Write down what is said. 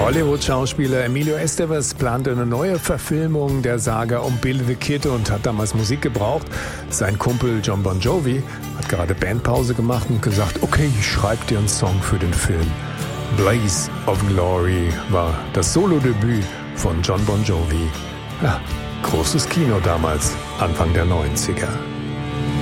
Hollywood-Schauspieler Emilio Estevez plante eine neue Verfilmung der Saga um Billy the Kid und hat damals Musik gebraucht. Sein Kumpel Jon Bon Jovi hat gerade Bandpause gemacht und gesagt, okay, ich schreibe dir einen Song für den Film. Blaze of Glory war das Solodebüt von Jon Bon Jovi. Ja, großes Kino damals, Anfang der 90er.